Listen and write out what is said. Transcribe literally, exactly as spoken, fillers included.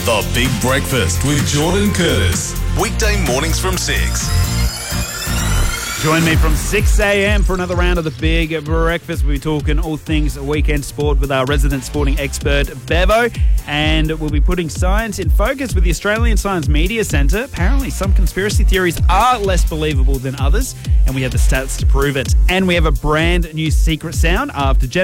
The Big Breakfast with Jordan Curtis. Weekday mornings from six. Join me from six a.m. for another round of the Big Breakfast. We'll be talking all things weekend sport with our resident sporting expert, Bevo. And we'll be putting science in focus with the Australian Science Media Centre. Apparently, some conspiracy theories are less believable than others, and we have the stats to prove it. And we have a brand new secret sound after Jen